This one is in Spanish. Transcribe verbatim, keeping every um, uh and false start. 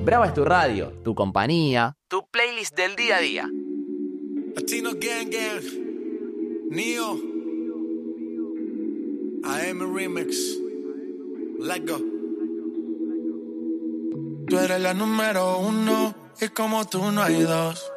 Brava es tu radio, tu compañía, tu playlist del día a día. Latino Gang Gang, Neo, A M Remix, Let's go. Tú eres la número uno y como tú no hay dos.